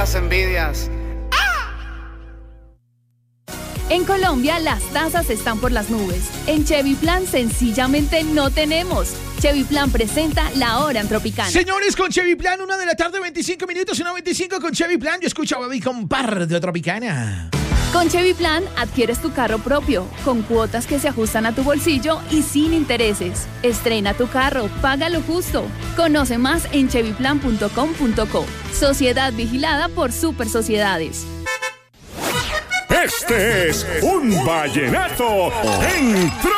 las envidias. En Colombia las tasas están por las nubes. En Chevy Plan sencillamente no tenemos. Chevy Plan presenta La Hora en Tropicana. Señores, con Chevy Plan, 1 de la tarde, 25 minutos, 1:25 con Chevy Plan. Yo escucho a Baby con par de Tropicana. Con Chevy Plan adquieres tu carro propio, con cuotas que se ajustan a tu bolsillo y sin intereses. Estrena tu carro, paga lo justo. Conoce más en chevyplan.com.co. Sociedad vigilada por Super Sociedades. Este es un vallenato en